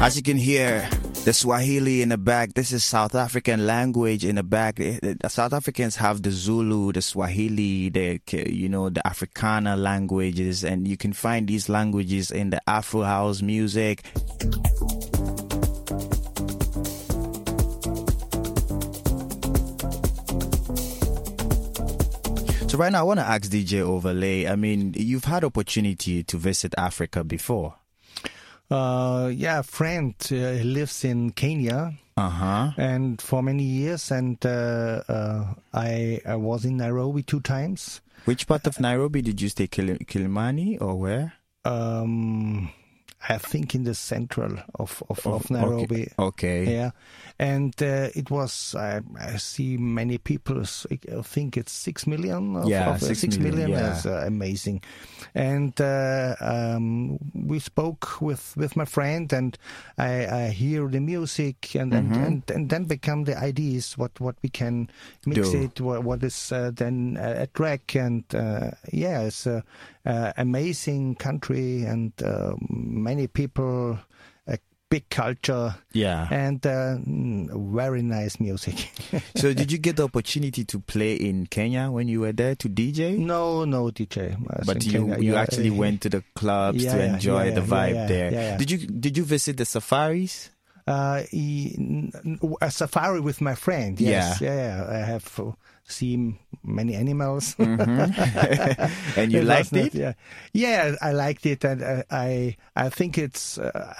As you can hear, the Swahili in the back. This is South African language in the back. The South Africans have the Zulu, the Swahili, the Afrikaner languages, and you can find these languages in the Afro house music. So right now, I want to ask DJ Overlay. I mean, you've had opportunity to visit Africa before. A friend lives in Kenya, and for many years, and I was in Nairobi 2 times. Which part of Nairobi did you stay? Kilimani or where? I think in the central of Nairobi. Okay. Yeah. And it was, I see many people, I think it's 6 million. 6 million yeah. is amazing. And we spoke with my friend, and I hear the music, and then become the ideas, what we can mix it, what is then a track. And it's an amazing country, and many people, a big culture, and very nice music. So did you get the opportunity to play in Kenya when you were there to DJ? No DJ. But you actually went to the clubs to enjoy the vibe there. Yeah. Did you visit the safaris? A safari with my friend. Yes. Yeah. I have seen many animals. And you liked it? Yeah, I liked it, and I think it's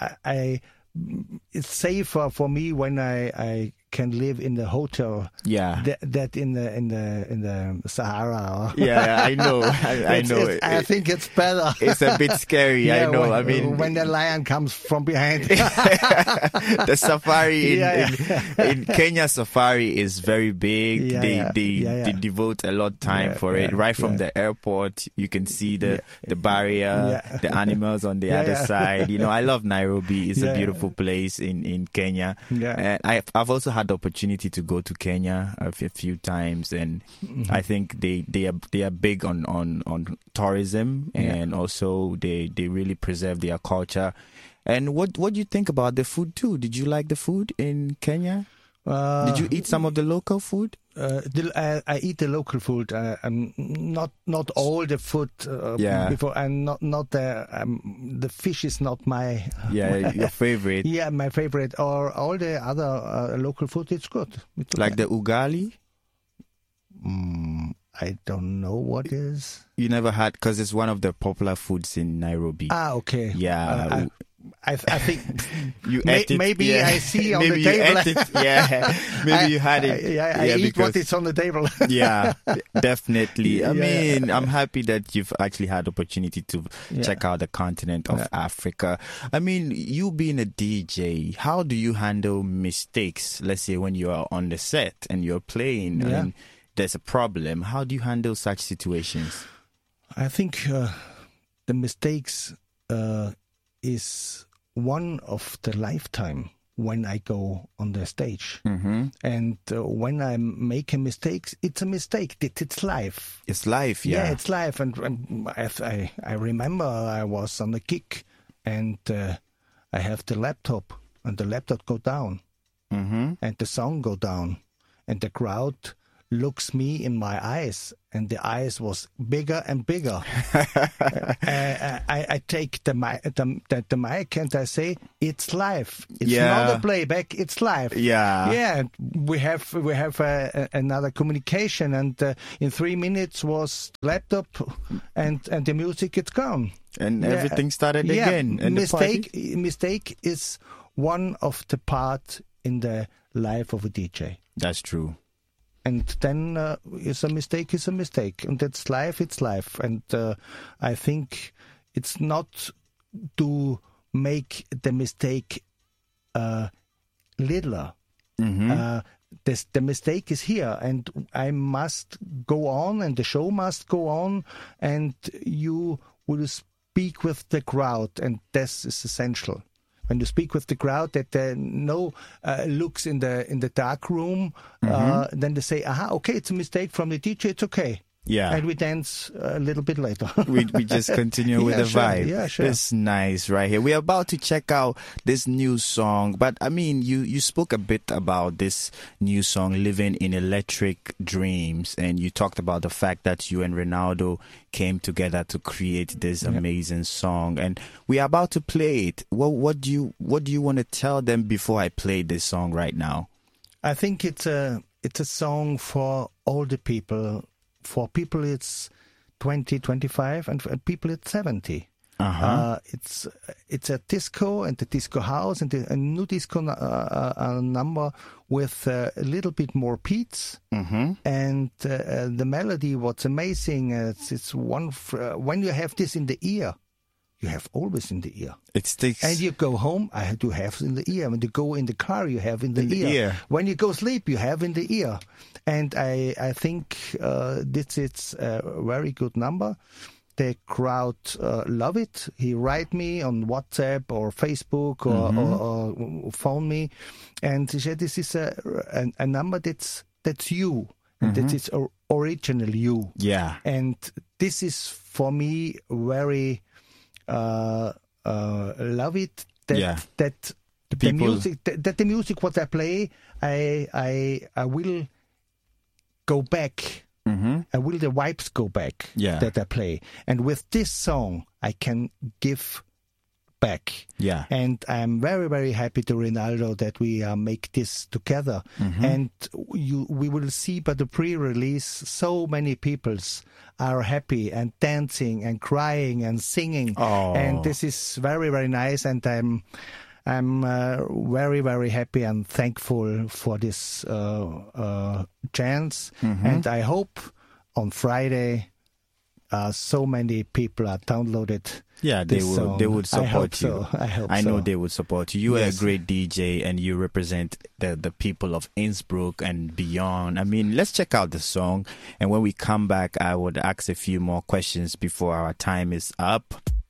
safer for me when I can live in the hotel. Yeah. That in the Sahara. Yeah, I know. I know. I think it's better. It's a bit scary. I know. When the lion comes from behind. The safari in Kenya, safari is very big. They devote a lot of time for it. Right from the airport, you can see the barrier, the animals on the other side. I love Nairobi. It's a beautiful place in Kenya. Yeah. And I've also had the opportunity to go to Kenya a few times, and I think they are big on tourism, and also they really preserve their culture. And what do you think about the food too? Did you like the food in Kenya? Did you eat some of the local food? I eat the local food. Not all the food. Before, and not the fish is not my. Your favorite. Yeah, my favorite. Or all the other local food. It's good. Like the ugali. I don't know what is. You never had, because it's one of the popular foods in Nairobi. Okay. Yeah. I think you ate it. Maybe I see on the table. Ate it. Yeah, maybe you had it. I eat what is on the table. Yeah, definitely. I mean, I'm happy that you've actually had opportunity to check out the continent of Africa. I mean, you being a DJ, how do you handle mistakes? Let's say when you are on the set and you're playing, and there's a problem. How do you handle such situations? I think the mistakes is one of the lifetime when I go on the stage. And when I make a mistake, it's a mistake. It's life. It's life, yeah. It's life. And I remember I was on a gig, and I have the laptop, and the laptop go down, and the sound go down, and the crowd looks me in my eyes, and the eyes was bigger and bigger. I take the mic and I say, it's live. It's not a playback. It's live. Yeah. We have another communication, and in 3 minutes was laptop and the music. It's gone, and everything started again. And mistake is one of the part in the life of a DJ. That's true. And then is a mistake, and that's life. It's life, and I think it's not to make the mistake littler. The mistake is here, and I must go on, and the show must go on, and you will speak with the crowd, and this is essential. When you speak with the crowd, that no looks in the dark room, then they say, "Aha, okay, it's a mistake from the DJ. It's okay." Yeah. And we dance a little bit later. we just continue with the sure. vibe. Yeah, sure. It's nice right here. We're about to check out this new song, but I mean, you spoke a bit about this new song, Living in Electric Dreams, and you talked about the fact that you and Ronaldo came together to create this amazing song, and we are about to play it. What do you want to tell them before I play this song right now? I think it's a song for all the people. For people, it's 20, 25, and for people, it's 70. It's a disco and the disco house and a new disco number with a little bit more beats. And the melody, what's amazing, it's one when you have this in the ear. You have always in the ear. It sticks. And you go home, I do have in the ear. When you go in the car, you have in the ear. When you go sleep, you have in the ear. And I think this is a very good number. The crowd love it. He write me on WhatsApp or Facebook or phone me, and he said this is a number that's you. That is original you. Yeah. And this is for me very love it. That the music what I play, I will go back. I will the vibes go back that I play, and with this song I can give back. Yeah. And I'm very, very happy to Ronaldo that we make this together. And we will see by the pre-release so many peoples are happy and dancing and crying and singing. And this is very, very nice, and I'm very, very happy and thankful for this chance. And I hope on Friday so many people are downloaded. Yeah, they would support you. I hope so. I know they would support you. You are a great DJ, and you represent the people of Innsbruck and beyond. I mean, let's check out the song, and when we come back, I would ask a few more questions before our time is up.